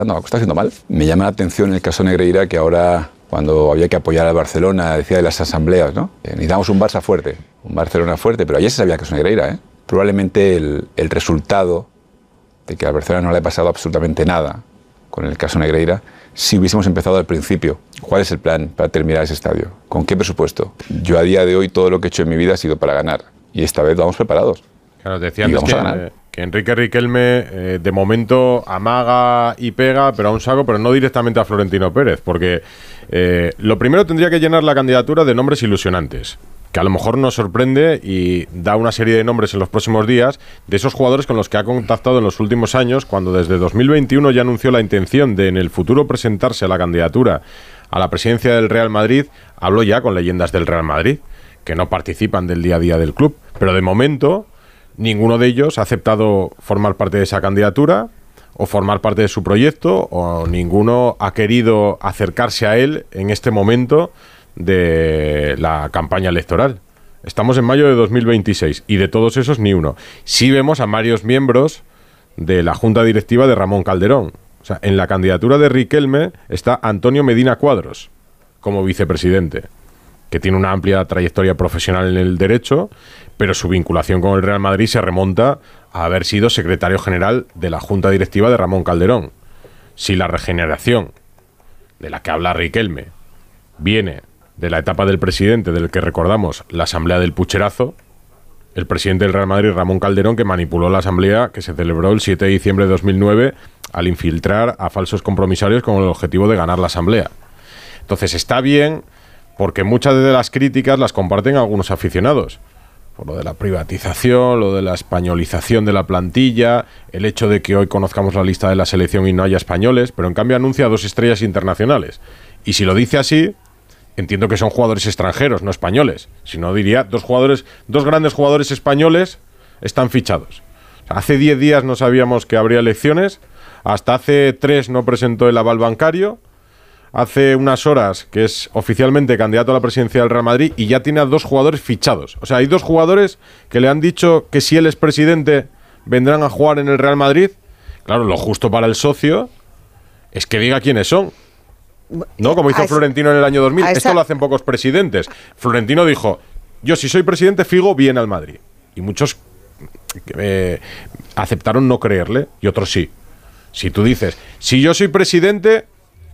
No, está haciendo mal. Me llama la atención el caso Negreira, que ahora, cuando había que apoyar al Barcelona, decía de las asambleas, ¿no? Necesitamos un Barça fuerte, un Barcelona fuerte, pero ayer se sabía que es Negreira, ¿eh? Probablemente el resultado de que al Barcelona no le ha pasado absolutamente nada con el caso Negreira, si hubiésemos empezado al principio. ¿Cuál es el plan para terminar ese estadio? ¿Con qué presupuesto? Yo a día de hoy todo lo que he hecho en mi vida ha sido para ganar, y esta vez vamos preparados. Claro, decía antes que Enrique Riquelme de momento amaga y pega, pero a un saco, pero no directamente a Florentino Pérez, porque lo primero tendría que llenar la candidatura de nombres ilusionantes, que a lo mejor nos sorprende y da una serie de nombres en los próximos días de esos jugadores con los que ha contactado en los últimos años, cuando desde 2021 ya anunció la intención de en el futuro presentarse a la candidatura a la presidencia del Real Madrid. Habló ya con leyendas del Real Madrid, que no participan del día a día del club, pero de momento ninguno de ellos ha aceptado formar parte de esa candidatura o formar parte de su proyecto, o ninguno ha querido acercarse a él en este momento de la campaña electoral. Estamos en mayo de 2026 y de todos esos ni uno. Sí vemos a varios miembros de la junta directiva de Ramón Calderón. O sea, en la candidatura de Riquelme está Antonio Medina Cuadros como vicepresidente, que tiene una amplia trayectoria profesional en el derecho, pero su vinculación con el Real Madrid se remonta a haber sido secretario general de la junta directiva de Ramón Calderón. Si la regeneración de la que habla Riquelme viene de la etapa del presidente, del que recordamos la asamblea del pucherazo, el presidente del Real Madrid, Ramón Calderón, que manipuló la asamblea que se celebró el 7 de diciembre de 2009 al infiltrar a falsos compromisarios con el objetivo de ganar la asamblea. Entonces está bien, porque muchas de las críticas las comparten algunos aficionados, por lo de la privatización, lo de la españolización de la plantilla, el hecho de que hoy conozcamos la lista de la selección y no haya españoles, pero en cambio anuncia 2 estrellas internacionales. Y si lo dice así, entiendo que son jugadores extranjeros, no españoles. Si no, diría 2 grandes jugadores españoles están fichados. O sea, hace 10 días no sabíamos que habría elecciones, hasta hace 3 no presentó el aval bancario, hace unas horas que es oficialmente candidato a la presidencia del Real Madrid y ya tiene a 2 jugadores fichados. O sea, hay 2 jugadores que le han dicho que si él es presidente vendrán a jugar en el Real Madrid. Claro, lo justo para el socio es que diga quiénes son. No, como hizo Florentino en el año 2000. Esto lo hacen pocos presidentes. Florentino dijo, yo si soy presidente Figo viene al Madrid. Y muchos aceptaron no creerle y otros sí. Si tú dices, si yo soy presidente,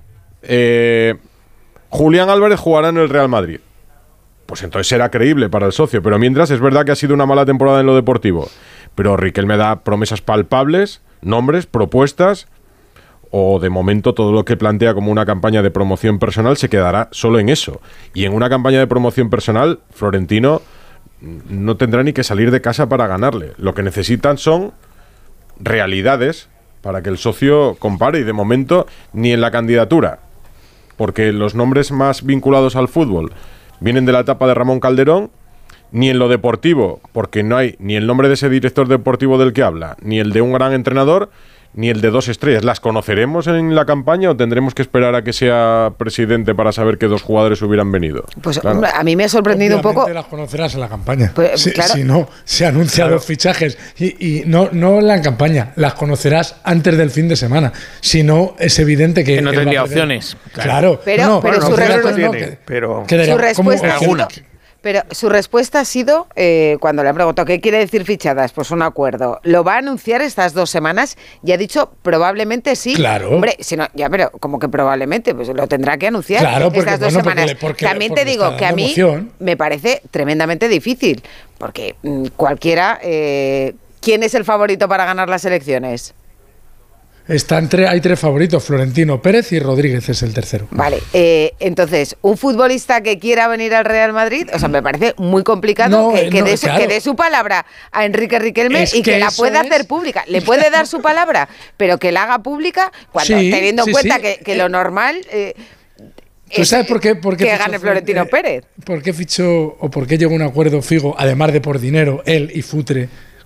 Julián Álvarez jugará en el Real Madrid, pues entonces será creíble para el socio. Pero mientras es verdad que ha sido una mala temporada en lo deportivo. Pero Riquelme da promesas palpables, nombres, propuestas, o de momento todo lo que plantea como una campaña de promoción personal se quedará solo en eso. Y en una campaña de promoción personal, Florentino no tendrá ni que salir de casa para ganarle. Lo que necesitan son realidades para que el socio compare, y de momento ni en la candidatura, porque los nombres más vinculados al fútbol vienen de la etapa de Ramón Calderón, ni en lo deportivo, porque no hay ni el nombre de ese director deportivo del que habla, ni el de un gran entrenador, ni el de 2 estrellas. ¿Las conoceremos en la campaña o tendremos que esperar a que sea presidente para saber que 2 jugadores hubieran venido? Pues claro, a mí me ha sorprendido un poco. Las conocerás en la campaña. Pues, claro. Si no, se anuncian los fichajes y no en la campaña, las conocerás antes del fin de semana. Si no, es evidente que no tendría opciones. Claro. Pero su respuesta... Pero su respuesta ha sido, cuando le han preguntado qué quiere decir fichadas, pues un acuerdo. ¿Lo va a anunciar estas 2 semanas? Y ha dicho probablemente sí. Claro. Hombre, si no, ya, pero como que probablemente, pues lo tendrá que anunciar estas 2 semanas. También te digo que a mí me parece tremendamente difícil, porque cualquiera... ¿Quién es el favorito para ganar las elecciones? Hay 3 favoritos, Florentino Pérez y Rodríguez es el tercero. Vale, entonces, un futbolista que quiera venir al Real Madrid, o sea, me parece muy complicado que dé su palabra a Enrique Riquelme y que la pueda hacer pública. Le puede dar su palabra, pero que la haga pública cuando teniendo en cuenta que lo normal... ¿Tú sabes por qué que gane Florentino Pérez? ¿Por qué fichó o por qué llegó a un acuerdo Figo, además de por dinero, él y Futre,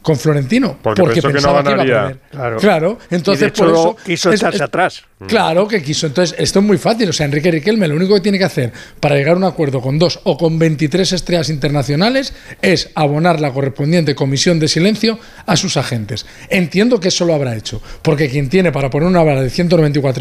con Florentino. Porque pensaba que iba a perder. Claro. Entonces, y de hecho, por eso quiso echarse atrás. Claro que quiso. Entonces, esto es muy fácil. O sea, Enrique Riquelme lo único que tiene que hacer para llegar a un acuerdo con 2 o con 23 estrellas internacionales es abonar la correspondiente comisión de silencio a sus agentes. Entiendo que eso lo habrá hecho, porque quien tiene para poner una vara de 194